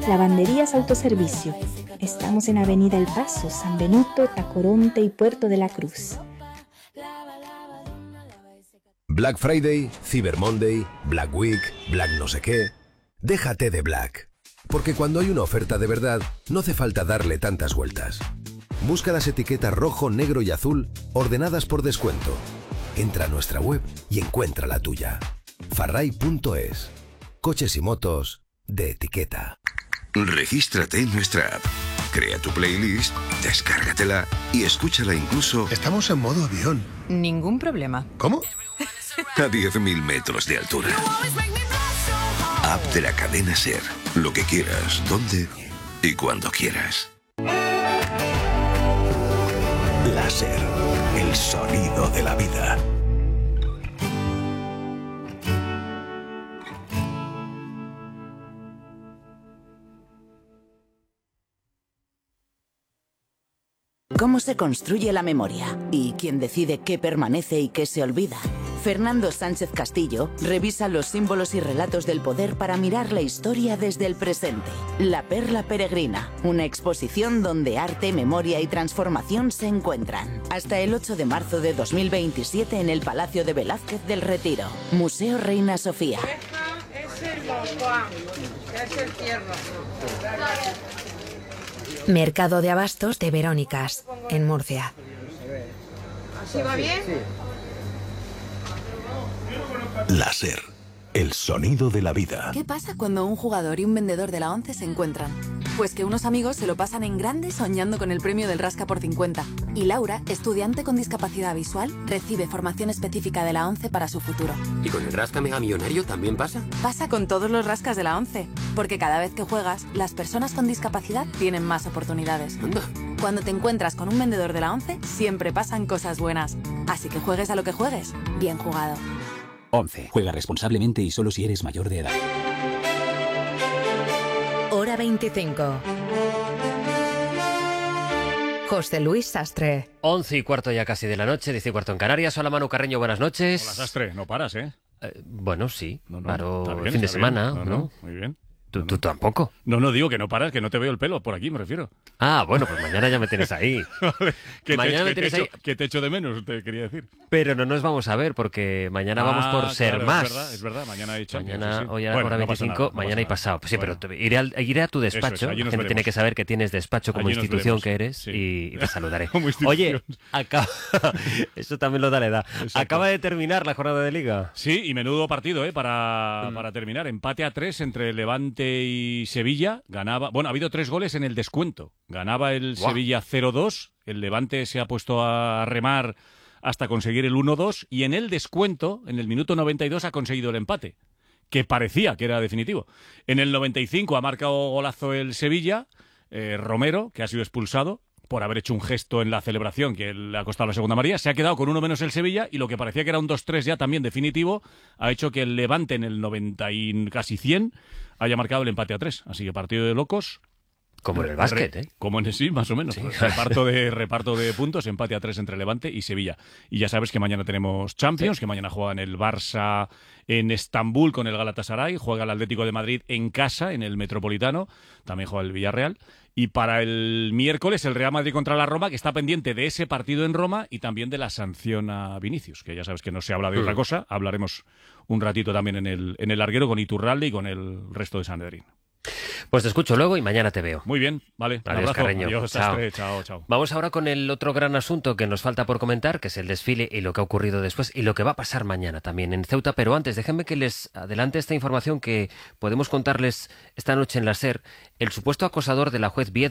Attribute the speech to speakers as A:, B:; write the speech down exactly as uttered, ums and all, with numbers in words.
A: Lavanderías Autoservicio. Estamos en Avenida El Paso, San Benito, Tacoronte y Puerto de la Cruz.
B: Black Friday, Cyber Monday, Black Week, Black no sé qué. Déjate de Black. Porque cuando hay una oferta de verdad, no hace falta darle tantas vueltas. Busca las etiquetas rojo, negro y azul ordenadas por descuento. Entra a nuestra web y encuentra la tuya. Farray punto es. Coches y motos de etiqueta.
C: Regístrate en nuestra app. Crea tu playlist, descárgatela y escúchala incluso...
D: Estamos en modo avión.
E: Ningún problema.
D: ¿Cómo?
C: A diez mil metros de altura. App de la cadena SER. Lo que quieras, donde y cuando quieras.
F: La SER. El sonido de la vida.
G: ¿Cómo se construye la memoria? ¿Y quién decide qué permanece y qué se olvida? Fernando Sánchez Castillo revisa los símbolos y relatos del poder para mirar la historia desde el presente. La Perla Peregrina, una exposición donde arte, memoria y transformación se encuentran. Hasta el ocho de marzo de dos mil veintisiete en el Palacio de Velázquez del Retiro. Museo Reina Sofía.
H: Es el Juan, es el tierno.
I: Mercado de Abastos de Verónicas, en Murcia.
H: ¿Así va bien?
F: La SER. El sonido de la vida.
J: ¿Qué pasa cuando un jugador y un vendedor de la ONCE se encuentran? Pues que unos amigos se lo pasan en grande soñando con el premio del Rasca por cincuenta. Y Laura, estudiante con discapacidad visual, recibe formación específica de la ONCE para su futuro.
K: ¿Y con el Rasca Mega Millonario también pasa?
J: Pasa con todos los rascas de la ONCE. Porque cada vez que juegas, las personas con discapacidad tienen más oportunidades.
K: Anda.
J: Cuando te encuentras con un vendedor de la ONCE, siempre pasan cosas buenas. Así que juegues a lo que juegues, bien jugado.
L: ONCE. Juega responsablemente y solo si eres mayor de edad.
I: Hora veinticinco. José Luis Sastre.
M: Once y cuarto ya casi de la noche, diez y cuarto en Canarias. Hola Manu Carreño, buenas noches.
N: Hola Sastre, no paras, ¿eh?
M: eh bueno, sí,
N: no, no,
M: paro
N: bien,
M: el fin de semana,
N: no,
M: ¿no?
N: no, muy bien.
M: ¿Tú,
N: no,
M: ¿Tú
N: no.
M: tampoco?
N: No, no, digo que no paras, que no te veo el pelo, por aquí me refiero.
M: Ah, bueno, pues mañana ya me tienes ahí.
N: Vale, que
M: mañana
N: te,
M: me
N: que
M: tienes
N: te
M: ahí.
N: echo, que te echo de menos, te quería decir.
M: Pero no nos vamos a ver porque mañana
N: ah,
M: vamos por ser
N: claro,
M: más.
N: Es verdad, es verdad, mañana hay Champions.
M: Mañana,
N: sí, sí.
M: hoy a la
N: bueno,
M: hora
N: no
M: veinticinco,
N: nada, no
M: mañana y
N: nada.
M: pasado. Pues sí,
N: Bueno.
M: pero te- iré, al- iré a tu despacho.
N: Eso es, allí
M: La
N: nos
M: gente tiene
N: veremos.
M: que saber que tienes despacho como
N: Allí nos
M: institución
N: veremos,
M: que eres
N: sí.
M: y, y te saludaré.
N: Como
M: Oye,
N: institución.
M: acaba... eso también lo da la edad.
N: Exacto.
M: Acaba de terminar la jornada de Liga.
N: Sí, y menudo partido, ¿eh? Para,
M: Mm.
N: para terminar. Empate a tres entre Levante y Sevilla. Ganaba. Bueno, ha habido tres goles en el descuento. Ganaba el
M: Buah.
N: Sevilla cero dos. El Levante se ha puesto a remar hasta conseguir el uno dos. Y en el descuento, en el minuto noventa y dos, ha conseguido el empate, que parecía que era definitivo. En el noventa y cinco ha marcado golazo el Sevilla. eh, Romero, que ha sido expulsado por haber hecho un gesto en la celebración que le ha costado la segunda amarilla. Se ha quedado con uno menos el Sevilla y lo que parecía que era un dos tres ya también definitivo ha hecho que el Levante en el noventa y casi cien haya marcado el empate a tres. Así que partido de locos.
M: Como en el básquet, ¿eh?
N: Como en sí, más o menos.
M: Sí.
N: Reparto de reparto de puntos, empate a tres entre Levante y Sevilla. Y ya sabes que mañana tenemos Champions,
M: Sí.
N: que mañana juegan el Barça en Estambul con el Galatasaray, juega el Atlético de Madrid en casa, en el Metropolitano, también juega el Villarreal. Y para el miércoles el Real Madrid contra la Roma, que está pendiente de ese partido en Roma y también de la sanción a Vinicius, que ya sabes que no se habla de
M: Mm.
N: otra cosa. Hablaremos un ratito también en el, en el larguero con Iturralde y con el resto de Sanedrín.
M: Pues te escucho luego y mañana te veo.
N: Muy bien, vale. Un
M: Adiós,
N: abrazo.
M: Carreño.
N: Adiós,
M: Chao.
N: Sastre. Chao, chao.
M: Vamos ahora con el otro gran asunto que nos falta por comentar, que es el desfile y lo que ha ocurrido después y lo que va a pasar mañana también en Ceuta. Pero antes, déjenme que les adelante esta información que podemos contarles esta noche en la SER. El supuesto acosador de la juez Vied